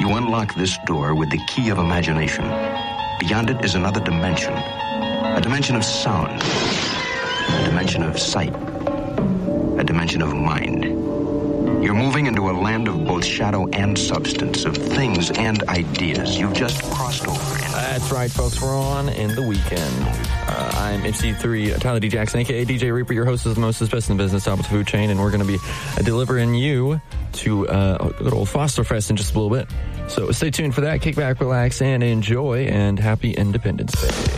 You unlock this door with the key of imagination. Beyond it is another dimension. A dimension of sound. A dimension of sight. A dimension of mind. You're moving into a land of both shadow and substance, of things and ideas. You've just crossed over. That's right, folks. We're on in the weekend. I'm MC3, Tyler D. Jackson, a.k.a. DJ Reaper, your host of the most best in the business, top of the food chain, and we're going to be delivering you to good old Fosterfest in just a little bit. So stay tuned for that. Kick back, relax, and enjoy, and happy Independence Day.